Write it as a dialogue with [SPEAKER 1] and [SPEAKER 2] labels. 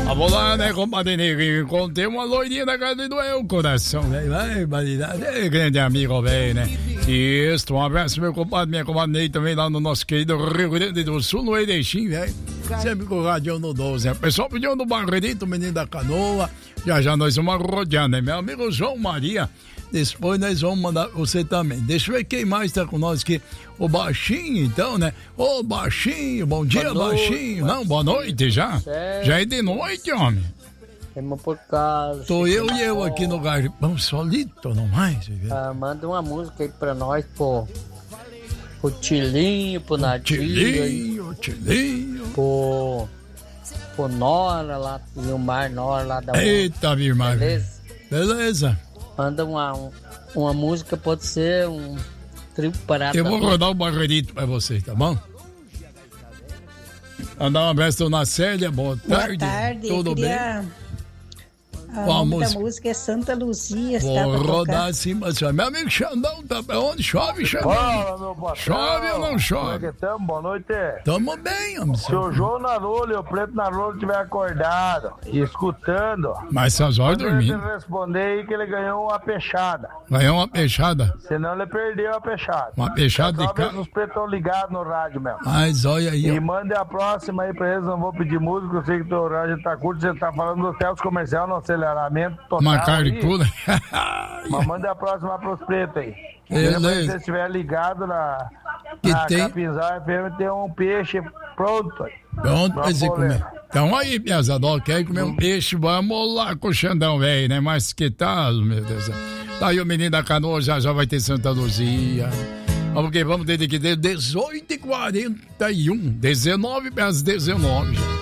[SPEAKER 1] Vamos lá, né, compadre Neguinho? Encontrei uma loirinha da casa do meu coração, velho. Vai, validade. É, grande amigo, velho, né? Isso, um abraço, meu compadre, minha comadre Ney também lá no nosso querido Rio Grande do Sul, no Erechim, velho. Sempre com o rádio no 12, né? O pessoal pediu no Barreirito, menino da Canoa. Já nós vamos rodear, né? Meu amigo João Maria. Depois nós vamos mandar você também. Deixa eu ver quem mais tá com nós aqui. O Baixinho, então, né? Ô, Baixinho, bom dia, boa Baixinho. Noite. Não, boa noite já. Certo. Já é de noite, homem.
[SPEAKER 2] Temos por casa.
[SPEAKER 1] Tô eu e eu aqui no Garipão solito, não mais.
[SPEAKER 2] Manda uma música aí pra nós, pro Tilinho, pro Nadir.
[SPEAKER 1] Tilinho.
[SPEAKER 2] Pro Nora lá, Vilmar Nora lá da...
[SPEAKER 1] Eita, Vilmar. Beleza.
[SPEAKER 2] Manda uma música, pode ser um trio parado.
[SPEAKER 1] Eu vou rodar o Barreirito pra vocês, tá bom? Mandar um abraço, dona Célia, boa tarde.
[SPEAKER 3] Boa tarde,
[SPEAKER 1] tudo bem?
[SPEAKER 3] A música é Santa Luzia.
[SPEAKER 1] Vou rodar assim, mas meu amigo Xandão tá pra onde? Chove, Xandão?
[SPEAKER 4] Fala, meu patrão.
[SPEAKER 1] Chove ou não chove?
[SPEAKER 4] Como é que tamo? Boa noite.
[SPEAKER 1] Tamo bem, homem.
[SPEAKER 4] Se o João Narolo e o Preto Narolo estiver acordado e escutando,
[SPEAKER 1] mas essas horas dormindo.
[SPEAKER 4] Ele responder aí que ele ganhou uma peixada.
[SPEAKER 1] Ganhou uma peixada?
[SPEAKER 4] Senão ele perdeu a peixada.
[SPEAKER 1] Uma peixada de cá?
[SPEAKER 4] Os pretos estão ligados no rádio mesmo.
[SPEAKER 1] Mas olha aí.
[SPEAKER 4] E mande a próxima aí pra eles, não vou pedir música, eu sei que o rádio tá curto, você tá falando dos teus comerciais, não aceleramento total.
[SPEAKER 1] Uma caricula.
[SPEAKER 4] Mas manda a próxima pros pretos aí.
[SPEAKER 1] Beleza.
[SPEAKER 4] Se você estiver ligado na Capinzal FM, tem um peixe pronto aí.
[SPEAKER 1] Pronto pra você comer. Então aí, Piazador, quer comer um peixe? Vamos lá com o Xandão, velho, né? Mas que tal, meu Deus. Tá aí o menino da Canoa, já vai ter Santa Luzia. Vamos desde que 18h41, 19 para as 19.